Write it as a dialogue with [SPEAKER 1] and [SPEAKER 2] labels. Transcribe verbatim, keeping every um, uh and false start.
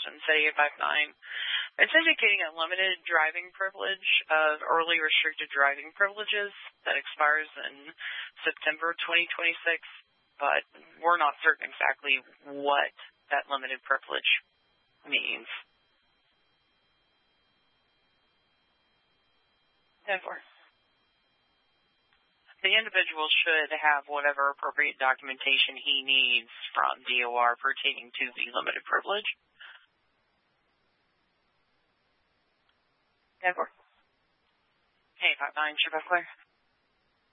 [SPEAKER 1] and say eight five nine. It's indicating a limited driving privilege of early restricted driving privileges that expires in September twenty twenty-six, but we're not certain exactly what that limited privilege means. Therefore, the individual should have whatever appropriate documentation he needs from D O R pertaining to the limited privilege. Therefore, eight five nine, should I clear?